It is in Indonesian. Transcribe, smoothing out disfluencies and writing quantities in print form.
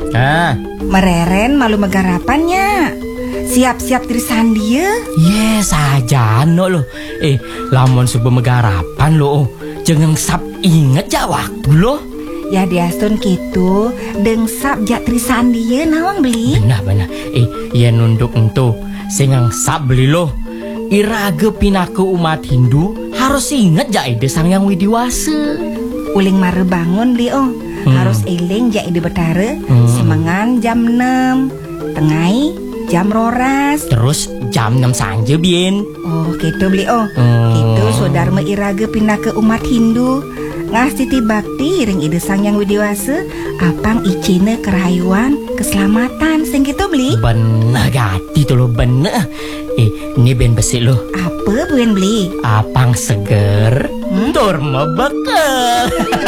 Mereren malu megarapannya. Siap-siap tirisan dia. Yes aja no lo. Lamun subuh megarapan lo. Jangan sap inget ja waktu lo. Ya diasun gitu. Dengsap jak tirisan dia nawang beli. Benar. Ya nunduk ento. Sengang sap beli lo. Iraga pinaku umat Hindu harus inget ja ide sang yang widiwasa. Uling mare bangun beli harus eling jak ide betara. Semangan jam 6, tengai jam 12. Terus jam 6 sanje bien. Oh gitu beli gitu saudara iraga pindah ke umat Hindu. Ngasih bakti ring ide sang yang widiwasa. Apang icine kerayuan keselamatan sing gitu beli. Bener gati tuh lo bener. Ini ben besi lo. Apa buen beli? Apang seger tur mebekal.